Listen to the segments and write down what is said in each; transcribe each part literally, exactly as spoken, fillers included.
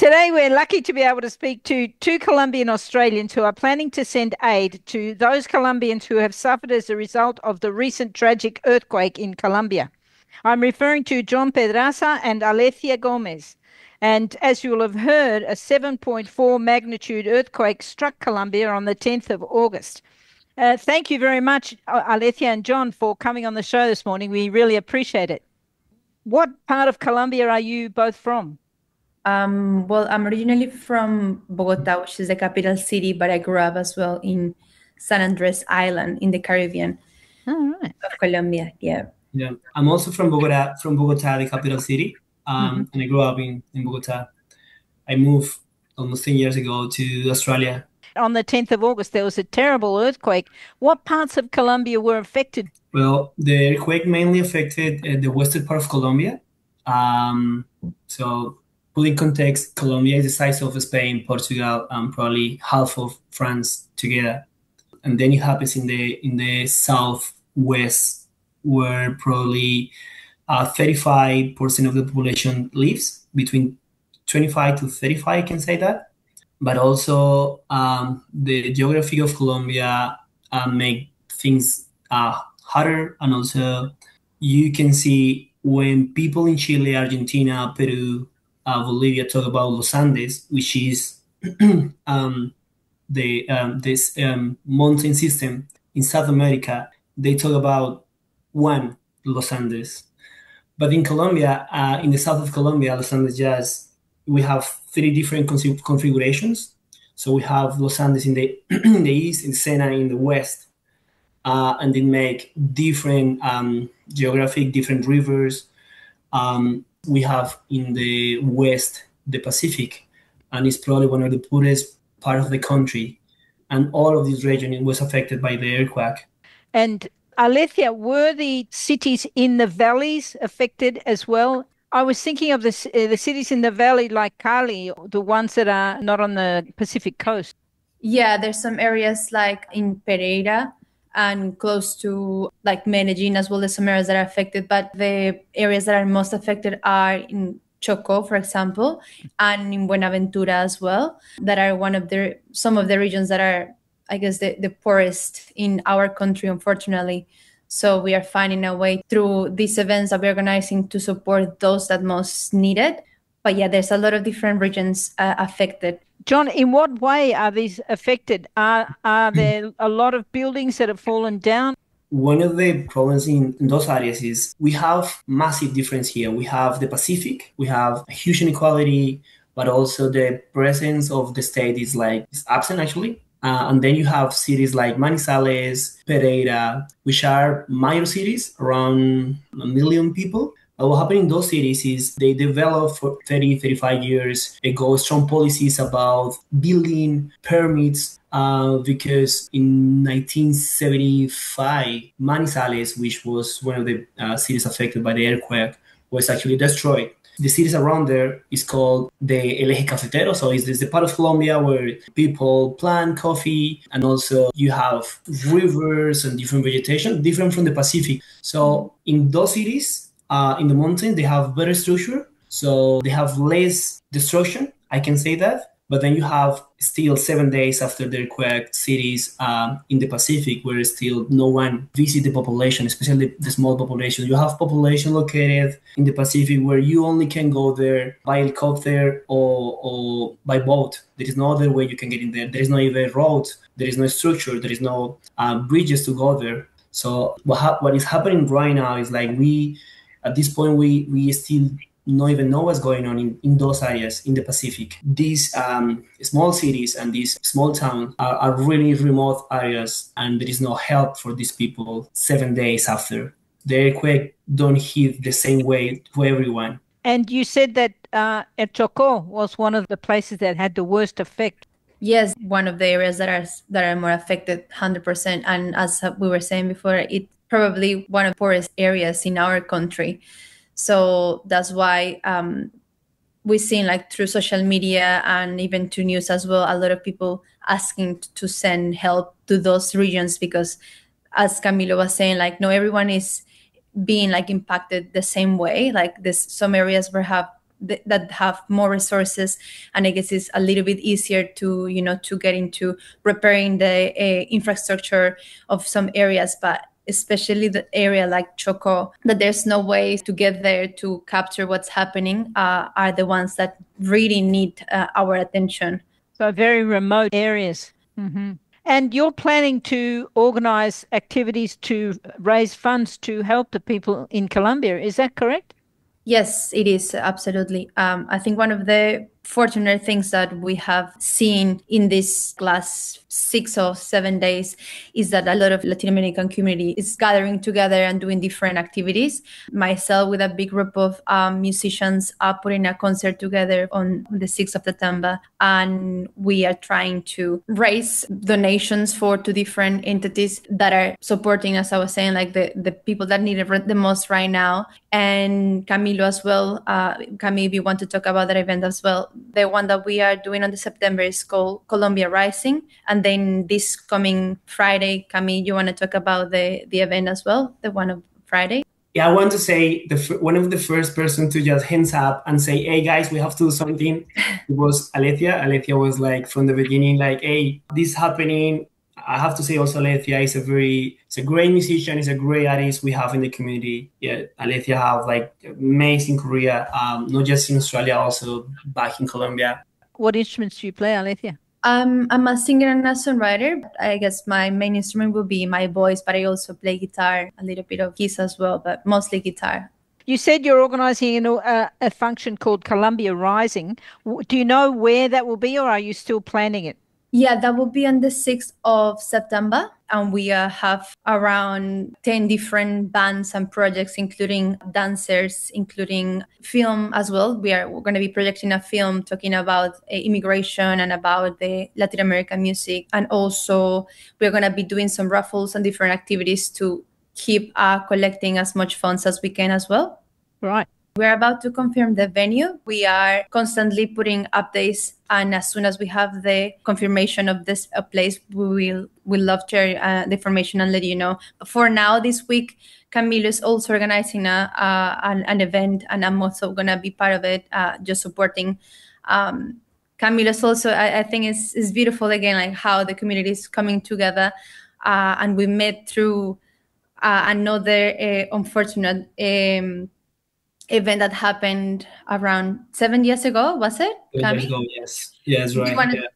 Today, we're lucky to be able to speak to two Colombian Australians who are planning to send aid to those Colombians who have suffered as a result of the recent tragic earthquake in Colombia. I'm referring to John Pedraza and Alecia Gomez. And as you will have heard, a seven point four magnitude earthquake struck Colombia on the tenth of August. Uh, thank you very much, Alecia and John, for coming on the show this morning. We really appreciate it. What part of Colombia are you both from? Um, well, I'm originally from Bogota, which is the capital city, but I grew up as well in San Andres Island in the Caribbean All right. of Colombia. Yeah. Yeah, I'm also from Bogota, from Bogota, the capital city, um, Mhm. and I grew up in, in Bogota. I moved almost ten years ago to Australia. On the tenth of August, there was a terrible earthquake. What parts of Colombia were affected? Well, the earthquake mainly affected uh, the western part of Colombia. Um, so, put in context, Colombia is the size of Spain, Portugal, and probably half of France together. And then it happens in the in the southwest, where probably uh, thirty-five percent of the population lives, between twenty-five to thirty-five, I can say that. But also um, the geography of Colombia uh, make things uh, harder. And also you can see when people in Chile, Argentina, Peru, uh, Bolivia talk about Los Andes, which is um, the um, this um, mountain system in South America, they talk about one Los Andes. But in Colombia, uh, in the south of Colombia, Los Andes just, we have three different consi- configurations. So we have Los Andes in the in the east, in Sena in the west, uh, and they make different um, geographic, different rivers. Um, we have in the west the Pacific, and it's probably one of the poorest part of the country, and all of this region was affected by the earthquake. And Alecia, were the cities in the valleys affected as well? I was thinking of the, c- uh, the cities in the valley like Cali, the ones that are not on the Pacific coast. Yeah, there's some areas like in Pereira and close to like Medellin as well. There's some areas that are affected, but the areas that are most affected are in Choco, for example, and in Buenaventura as well, that are one of the some of the regions that are, I guess, the, the poorest in our country, unfortunately. So we are finding a way through these events that we're organizing to support those that most need it. But yeah, there's a lot of different regions uh, affected. John, in what way are these affected? Are, are there a lot of buildings that have fallen down? One of the problems in, in those areas is we have massive difference here. We have the Pacific, we have a huge inequality, but also the presence of the state is like is absent actually. Uh, and then you have cities like Manizales, Pereira, which are major cities around a million people. But what happened in those cities is they developed for thirty, thirty-five years ago strong policies about building permits, uh, because in nineteen seventy-five, Manizales, which was one of the uh, cities affected by the earthquake, was actually destroyed. The cities around there is called the El Eje Cafetero. So it's, it's the part of Colombia where people plant coffee, and also you have rivers and different vegetation, different from the Pacific. So in those cities, uh, in the mountains, they have better structure. So they have less destruction, I can say that. But then you have still seven days after the earthquake cities um, in the Pacific where still no one visit the population, especially the small population. You have population located in the Pacific where you only can go there by helicopter or, or by boat. There is no other way you can get in there. There is no even road. There is no structure. There is no uh, bridges to go there. So what ha- what is happening right now is like we, at this point, we we still not even know what's going on in, in those areas in the Pacific. These um, small cities and these small towns are, are really remote areas, and there is no help for these people seven days after. The earthquake don't hit the same way to everyone. And you said that uh, El Choco was one of the places that had the worst effect. Yes, one of the areas that are that are more affected, one hundred percent. And as we were saying before, it's probably one of the poorest areas in our country. So that's why um, we've seen, like through social media and even to news as well, a lot of people asking to send help to those regions because, as Camilo was saying, like no everyone is being like impacted the same way. Like there's some areas where have th- that have more resources, and I guess it's a little bit easier to, you know, to get into repairing the uh, infrastructure of some areas. But especially the area like Choco, that there's no way to get there to capture what's happening, uh, are the ones that really need uh, our attention. So very remote areas. Mm-hmm. And you're planning to organize activities to raise funds to help the people in Colombia. Is that correct? Yes, it is, absolutely. Um, I think one of the fortunate things that we have seen in this last six or seven days is that a lot of Latin American community is gathering together and doing different activities. Myself, with a big group of um, musicians, are putting a concert together on the sixth of September, and we are trying to raise donations for two different entities that are supporting, as I was saying, like the, the people that need it the most right now. And Camilo as well. Uh, Camilo, if you want to talk about that event as well. The one that we are doing on the September is called Colombia Rising. And then this coming Friday, Camilo, you want to talk about the, the event as well, the one of Friday? Yeah, I want to say the one of the first person to just hands up and say, hey guys, we have to do something. It was Alethea. Alethea was like from the beginning, like, hey, this is happening. I have to say also Alethea is a very, it's a great musician, is a great artist we have in the community. Yeah, Alethea have like amazing career, um, not just in Australia, also back in Colombia. What instruments do you play, Alethea? Um, I'm a singer and a songwriter. I guess my main instrument will be my voice, but I also play guitar, a little bit of keys as well, but mostly guitar. You said you're organizing a, a function called Colombia Rising. Do you know where that will be, or are you still planning it? Yeah, that will be on the sixth of September. And we uh, have around ten different bands and projects, including dancers, including film as well. We are we're going to be projecting a film talking about uh, immigration and about the Latin American music. And also we're going to be doing some raffles and different activities to keep uh, collecting as much funds as we can as well. Right. We're about to confirm the venue. We are constantly putting updates, and as soon as we have the confirmation of this uh, place, we will we'll love to share uh, the information and let you know. For now, this week, Camilo is also organizing a, uh, an, an event, and I'm also going to be part of it, uh, just supporting. Um, Camilo is also, I, I think it's, it's beautiful, again, like how the community is coming together, uh, and we met through uh, another uh, unfortunate um, event that happened around seven years ago, was it? Seven years ago, yes. Yes, right. Wanna... Yeah.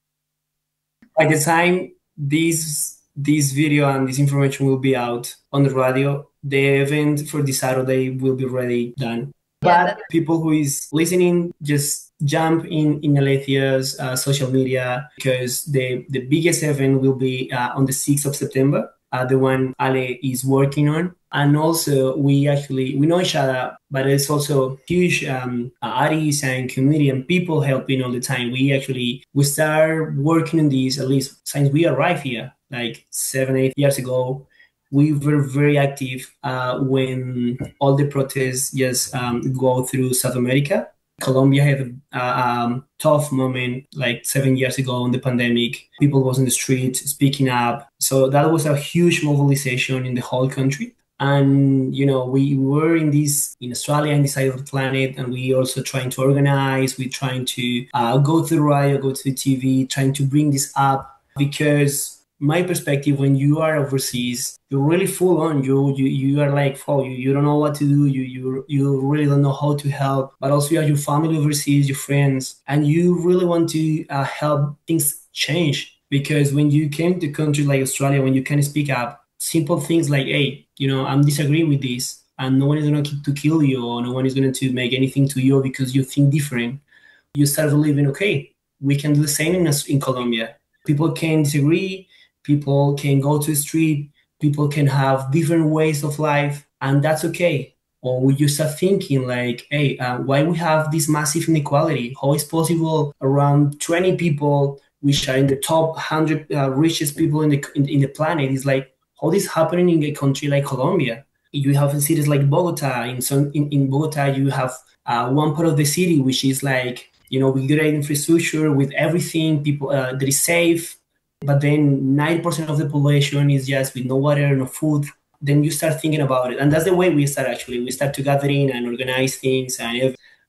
By the time this this video and this information will be out on the radio, the event for this Saturday will be already done. Yeah, but that... people who is listening, just jump in in Alethea's uh, social media, because the, the biggest event will be uh, on the sixth of September, uh, the one Ale is working on. And also, we actually, we know each other, but it's also huge um, artists and community and people helping all the time. We actually, we start working on this, at least since we arrived here, like seven, eight years ago. We were very active uh, when all the protests just um, go through South America. Colombia had a um, tough moment like seven years ago in the pandemic. People was on the street speaking up. So that was a huge mobilization in the whole country. And, you know, we were in this, in Australia, in this side of the planet, and we also trying to organize, we're trying to uh, go to the radio, go to the T V, trying to bring this up, because my perspective, when you are overseas, you're really full on, you you, you are like, oh, you, you don't know what to do, you, you, you really don't know how to help, but also you have your family overseas, your friends, and you really want to uh, help things change. Because when you came to a country like Australia, when you can speak up, simple things like, hey, you know, I'm disagreeing with this, and no one is going to to kill you, or no one is going to make anything to you because you think different. You start believing, okay, we can do the same in, in Colombia. People can disagree, people can go to the street, people can have different ways of life, and that's okay. Or we just start thinking like, hey, uh, why we have this massive inequality? How is possible around twenty people, which are in the top one hundred uh, richest people in the in, in the planet, is like, how this happening in a country like Colombia? You have cities like Bogota. In some in, in Bogota, you have uh, one part of the city which is like, you know, with great infrastructure, with everything, people uh, that is safe. But then ninety percent of the population is just with no water, no food. Then you start thinking about it, and that's the way we start. Actually, we start to gather in and organize things. And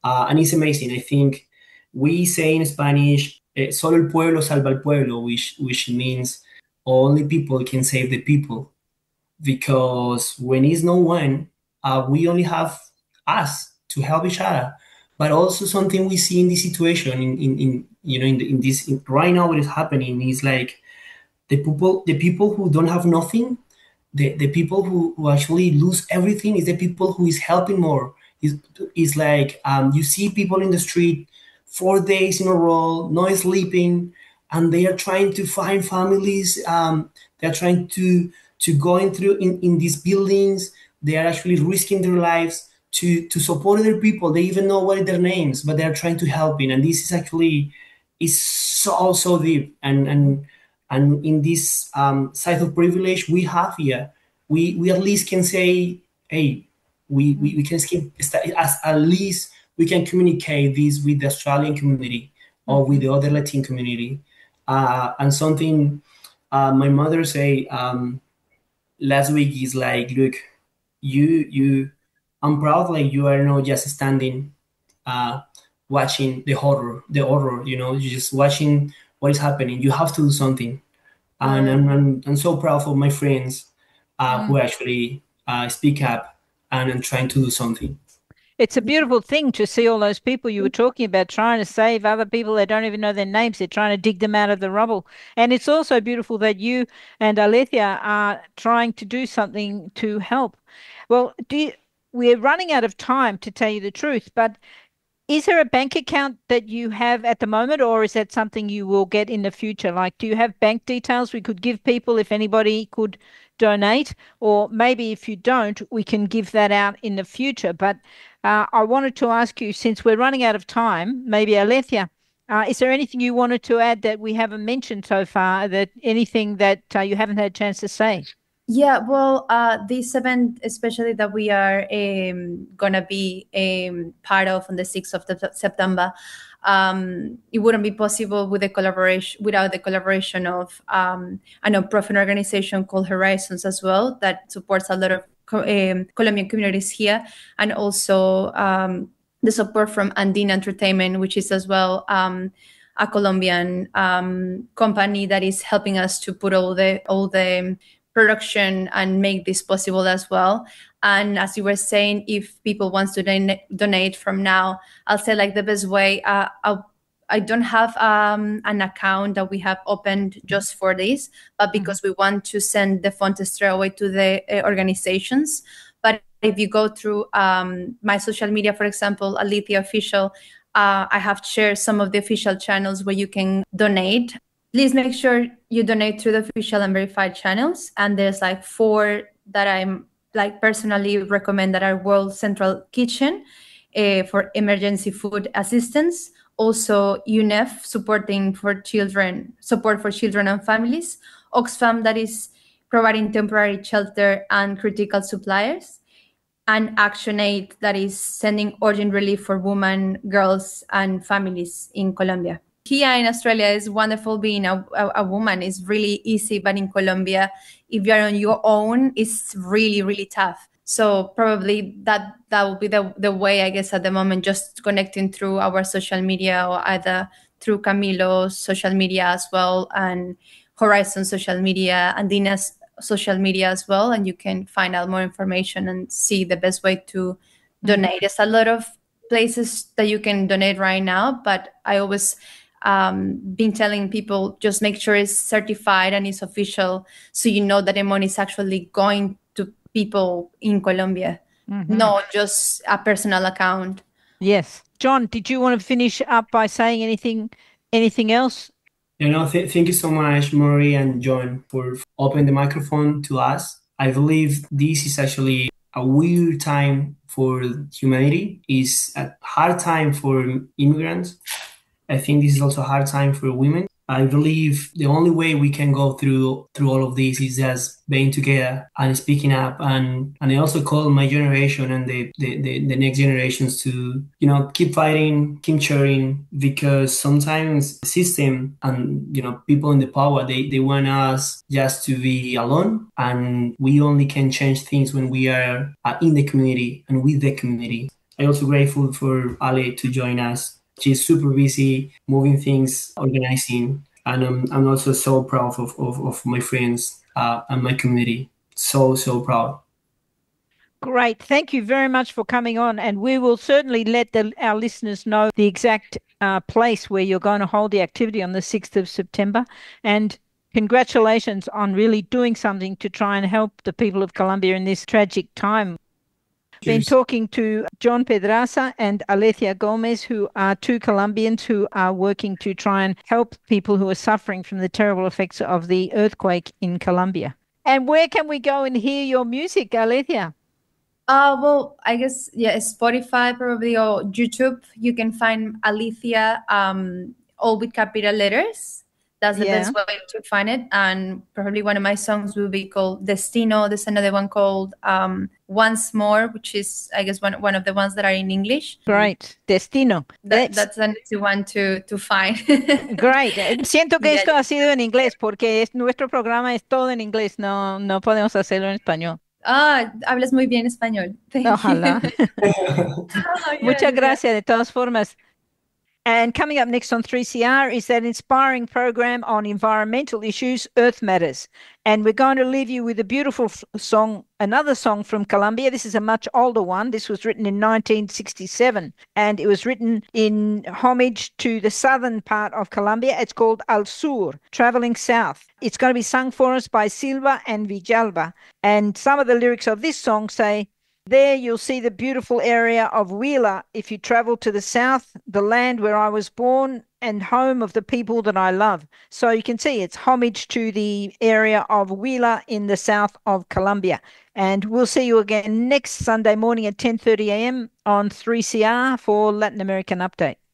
Uh, and it's amazing. I think we say in Spanish, eh, solo el pueblo salva al pueblo, which, which means only people can save the people. Because when it's no one, uh, we only have us to help each other. But also something we see in this situation, in, in, in you know, in, the, in this in, right now, what is happening is like the people, the people who don't have nothing, the, the people who, who actually lose everything is the people who is helping more. Is is like um, you see people in the street four days in a row, not sleeping, and they are trying to find families. Um, they are trying to to go in through in, in these buildings. They are actually risking their lives to to support other people. They even know what are their names, but they are trying to help in. And this is actually is so so deep. And and and in this um, side of privilege we have here, we we at least can say, hey, we we, we can skip as at least we can communicate this with the Australian community or with the other Latin community. Uh, and something uh, my mother say um, last week is like, look, you you I'm proud like you are not just standing uh, watching the horror, the horror, you know, you're just watching what is happening. You have to do something. And I'm, I'm, I'm so proud of my friends uh, mm. who actually uh, speak up and, and trying to do something. It's a beautiful thing to see all those people you were talking about trying to save other people. They don't even know their names. They're trying to dig them out of the rubble. And it's also beautiful that you and Alethea are trying to do something to help. Well, do you, we're running out of time, to tell you the truth, but is there a bank account that you have at the moment, or is that something you will get in the future? Like, do you have bank details we could give people if anybody could donate? Or maybe if you don't, we can give that out in the future. But uh, I wanted to ask you, since we're running out of time, maybe Alethea, uh, is there anything you wanted to add that we haven't mentioned so far, that anything that uh, you haven't had a chance to say? Yeah, well, uh, this event, especially that we are um, going to be um, part of on the sixth of September, um, it wouldn't be possible with the collaboration without the collaboration of um, a non-profit organization called Horizons as well, that supports a lot of um, Colombian communities here, and also um, the support from Andina Entertainment, which is as well um, a Colombian um, company that is helping us to put all the all the production and make this possible as well. And as you were saying, if people want to don- donate from now, I'll say like the best way, uh, I'll, I don't have um, an account that we have opened just for this, but because we want to send the funds straight away to the uh, organizations. But if you go through um, my social media, for example, Alethea Official, uh, I have shared some of the official channels where you can donate. Please make sure you donate through the official and verified channels. And there's like four that I'm like personally recommend that are World Central Kitchen uh, for emergency food assistance. Also U N E F supporting for children, support for children and families. Oxfam that is providing temporary shelter and critical suppliers. And ActionAid that is sending urgent relief for women, girls, and families in Colombia. Here in Australia is wonderful. Being a, a, a woman is really easy, but in Colombia, if you're on your own, it's really, really tough. So probably that that will be the, the way, I guess, at the moment, just connecting through our social media, or either through Camilo's social media as well, and Horizon social media, and Dina's social media as well. And you can find out more information and see the best way to donate. There's a lot of places that you can donate right now, but I always um been telling people, just make sure it's certified and it's official, so you know that the money is actually going to people in Colombia, mm-hmm. not just a personal account. Yes. John, did you want to finish up by saying anything anything else? You know, th- thank you so much, Maury and John, for opening the microphone to us. I believe this is actually a weird time for humanity. It's a hard time for immigrants. I think this is also a hard time for women. I believe the only way we can go through through all of this is just being together and speaking up. And, and I also call my generation and the, the, the, the next generations to, you know, keep fighting, keep cheering, because sometimes the system and, you know, people in the power, they, they want us just to be alone. And we only can change things when we are uh, in the community and with the community. I'm also grateful for Ale to join us. She's super busy, moving things, organizing. And um, I'm also so proud of, of, of my friends uh, and my community. So, so proud. Great. Thank you very much for coming on. And we will certainly let the, our listeners know the exact uh, place where you're going to hold the activity on the sixth of September. And congratulations on really doing something to try and help the people of Colombia in this tragic time. Cheers. Been talking to John Pedraza and Alecia Gomez, who are two Colombians who are working to try and help people who are suffering from the terrible effects of the earthquake in Colombia. And where can we go and hear your music, Alecia? Uh, well, I guess, yeah, Spotify probably or YouTube. You can find Alecia, um, all with capital letters. That's the yeah. best way to find it. And probably one of my songs will be called Destino. There's another one called um, Once More, which is, I guess, one, one of the ones that are in English. Great. Destino. That, that's an easy one to, to find. Great. Siento que esto ha sido en inglés porque es, nuestro programa es todo en inglés. No, no podemos hacerlo en español. Ah, hablas muy bien español. Thank Ojalá. oh, yeah, Muchas gracias yeah. de todas formas. And coming up next on three C R is that inspiring program on environmental issues, Earth Matters. And we're going to leave you with a beautiful f- song, another song from Colombia. This is a much older one. This was written in nineteen sixty-seven, and it was written in homage to the southern part of Colombia. It's called Al Sur, Traveling South. It's going to be sung for us by Silva and Villalba. And some of the lyrics of this song say, there you'll see the beautiful area of Huila if you travel to the south, the land where I was born and home of the people that I love. So you can see it's homage to the area of Huila in the south of Colombia. And we'll see you again next Sunday morning at ten thirty a.m. on three C R for Latin American Update.